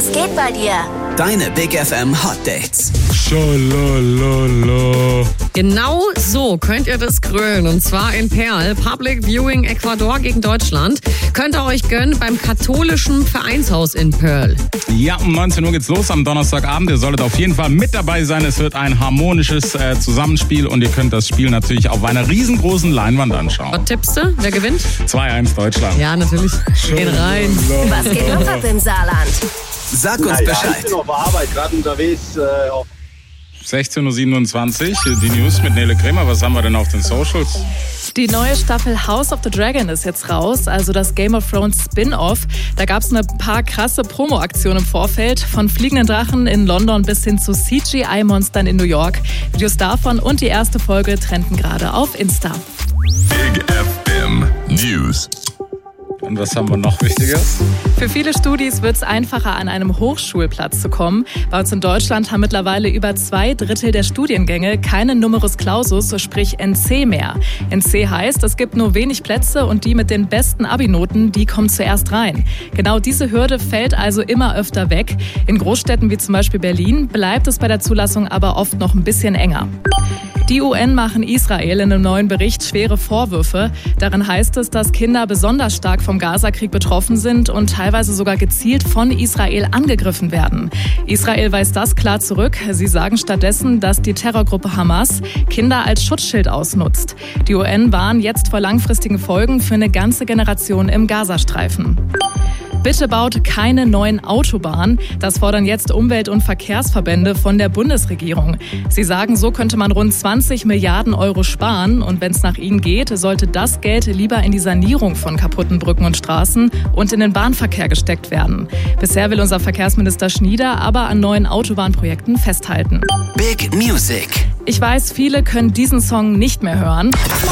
Was geht bei dir? Deine Big FM Hot Dates. Schalala. Genau so könnt ihr das grölen. Und zwar in Perl. Public Viewing Ecuador gegen Deutschland. Könnt ihr euch gönnen beim katholischen Vereinshaus in Perl. Ja, um 19 Uhr geht's los am Donnerstagabend. Ihr solltet auf jeden Fall mit dabei sein. Es wird ein harmonisches Zusammenspiel und ihr könnt das Spiel natürlich auf einer riesengroßen Leinwand anschauen. Was tippst du? Wer gewinnt? 2-1 Deutschland. Ja, natürlich. Geht rein. Was geht noch ab im Saarland? Sag uns Bescheid. Ich bin auf der Arbeit, gerade unterwegs. 16.27 Uhr, die News mit Nele Krämer. Was haben wir denn auf den Socials? Die neue Staffel House of the Dragon ist jetzt raus, also das Game of Thrones Spin-Off. Da gab es ein paar krasse Promo-Aktionen im Vorfeld, von fliegenden Drachen in London bis hin zu CGI-Monstern in New York. Videos davon und die erste Folge trenden gerade auf Insta. Big FM News. Und was haben wir noch Wichtiges? Für viele Studis wird es einfacher, an einem Hochschulplatz zu kommen. Bei uns in Deutschland haben mittlerweile über 2/3 der Studiengänge keinen Numerus Clausus, sprich NC mehr. NC heißt, es gibt nur wenig Plätze und die mit den besten Abi-Noten, die kommen zuerst rein. Genau diese Hürde fällt also immer öfter weg. In Großstädten wie zum Beispiel Berlin bleibt es bei der Zulassung aber oft noch ein bisschen enger. Die UN machen Israel in einem neuen Bericht schwere Vorwürfe. Darin heißt es, dass Kinder besonders stark vom Gazakrieg betroffen sind und teilweise sogar gezielt von Israel angegriffen werden. Israel weist das klar zurück. Sie sagen stattdessen, dass die Terrorgruppe Hamas Kinder als Schutzschild ausnutzt. Die UN warnen jetzt vor langfristigen Folgen für eine ganze Generation im Gazastreifen. Bitte baut keine neuen Autobahnen. Das fordern jetzt Umwelt- und Verkehrsverbände von der Bundesregierung. Sie sagen, so könnte man rund 20 Milliarden Euro sparen. Und wenn es nach ihnen geht, sollte das Geld lieber in die Sanierung von kaputten Brücken und Straßen und in den Bahnverkehr gesteckt werden. Bisher will unser Verkehrsminister Schnieder aber an neuen Autobahnprojekten festhalten. Big Music. Ich weiß, viele können diesen Song nicht mehr hören.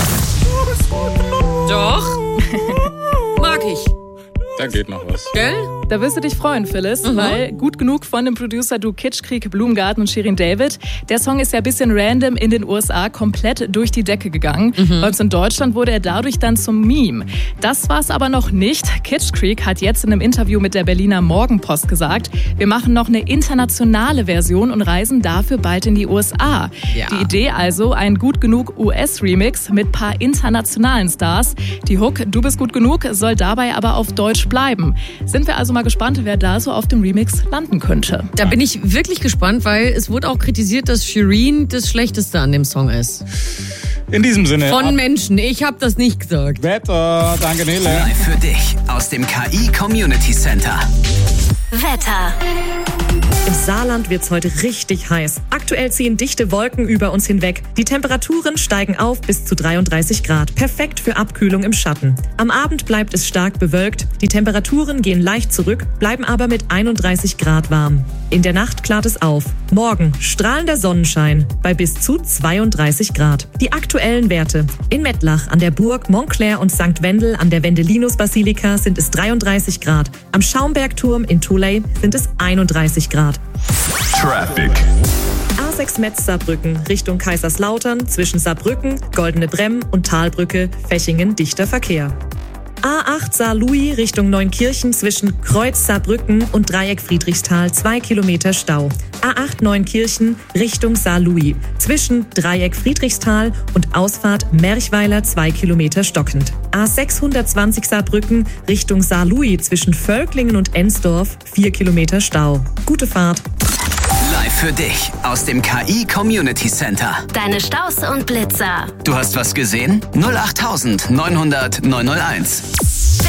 Doch. Mag ich. Da geht noch was. Gell? Da wirst du dich freuen, Phyllis, weil Gut genug von dem Producer-Duo Kitschkrieg, Blumengarten und Shirin David. Der Song ist ja ein bisschen random in den USA komplett durch die Decke gegangen. Bei uns in Deutschland wurde er dadurch dann zum Meme. Das war's aber noch nicht. Kitschkrieg hat jetzt in einem Interview mit der Berliner Morgenpost gesagt, wir machen noch eine internationale Version und reisen dafür bald in die USA. Ja. Die Idee also, ein Gut genug US-Remix mit paar internationalen Stars. Die Hook Du bist gut genug soll dabei aber auf Deutsch bleiben. Sind wir also mal gespannt, wer da so auf dem Remix landen könnte. Da bin ich wirklich gespannt, weil es wurde auch kritisiert, dass Shirin das Schlechteste an dem Song ist. In diesem Sinne. Von Menschen. Ich habe das nicht gesagt. Wetter. Danke, Nele. Live für dich aus dem KI Community Center. Wetter. Im Saarland wird's heute richtig heiß. Aktuell ziehen dichte Wolken über uns hinweg. Die Temperaturen steigen auf bis zu 33 Grad. Perfekt für Abkühlung im Schatten. Am Abend bleibt es stark bewölkt. Die Temperaturen gehen leicht zurück, bleiben aber mit 31 Grad warm. In der Nacht klart es auf. Morgen strahlender Sonnenschein bei bis zu 32 Grad. Die aktuellen Werte. In Mettlach an der Burg Montclair und St. Wendel an der Wendelinus-Basilika sind es 33 Grad. Am Schaumbergturm in Tholey sind es 31 Grad. Traffic. A6 Metz-Saarbrücken Richtung Kaiserslautern zwischen Saarbrücken, Goldene Bremm und Talbrücke, Fechingen dichter Verkehr. A8 Saar-Louis Richtung Neunkirchen zwischen Kreuz Saarbrücken und Dreieck Friedrichsthal 2 Kilometer Stau. A8 Neunkirchen Richtung Saar-Louis zwischen Dreieck Friedrichsthal und Ausfahrt Merchweiler 2 Kilometer stockend. A620 Saarbrücken Richtung Saar-Louis zwischen Völklingen und Ensdorf 4 Kilometer Stau. Gute Fahrt. Live für dich aus dem KI Community Center. Deine Staus und Blitzer. Du hast was gesehen? 08900 901.